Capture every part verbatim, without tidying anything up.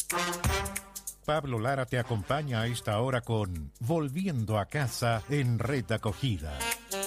Pablo Lara te acompaña a esta hora con Volviendo a Casa en Red Acogida.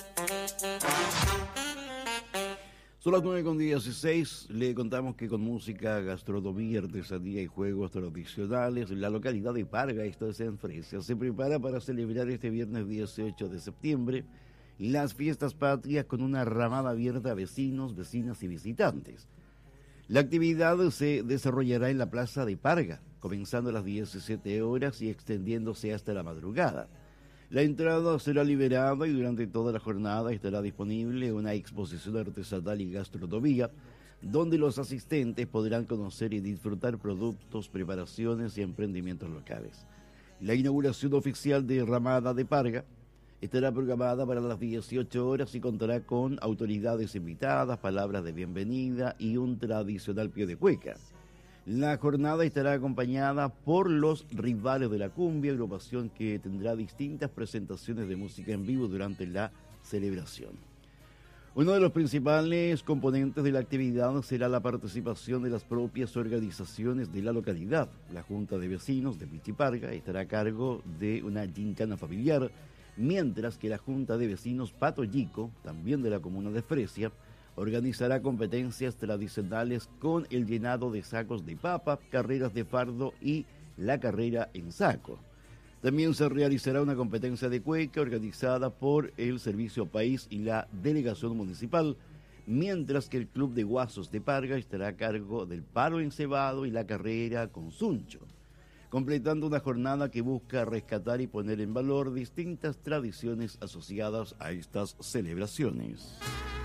Son las nueve con dieciséis, le contamos que con música, gastronomía, artesanía y juegos tradicionales, la localidad de Parga, esto es en Fresia, se prepara para celebrar este viernes dieciocho de septiembre las fiestas patrias con una ramada abierta a vecinos, vecinas y visitantes. La actividad se desarrollará en la plaza de Parga, comenzando a las diecisiete horas y extendiéndose hasta la madrugada. La entrada será liberada y durante toda la jornada estará disponible una exposición artesanal y gastronomía, donde los asistentes podrán conocer y disfrutar productos, preparaciones y emprendimientos locales. La inauguración oficial de Ramada de Parga estará programada para las dieciocho horas y contará con autoridades invitadas, palabras de bienvenida y un tradicional pie de cueca. La jornada estará acompañada por los Rivales de la Cumbia, agrupación que tendrá distintas presentaciones de música en vivo durante la celebración. Uno de los principales componentes de la actividad será la participación de las propias organizaciones de la localidad. La Junta de Vecinos de Pichiparga estará a cargo de una gincana familiar, mientras que la Junta de Vecinos Patoyico, también de la comuna de Fresia, organizará competencias tradicionales con el llenado de sacos de papa, carreras de fardo y la carrera en saco. También se realizará una competencia de cueca organizada por el Servicio País y la Delegación Municipal, mientras que el Club de Guasos de Parga estará a cargo del palo encebado y la carrera con suncho, completando una jornada que busca rescatar y poner en valor distintas tradiciones asociadas a estas celebraciones.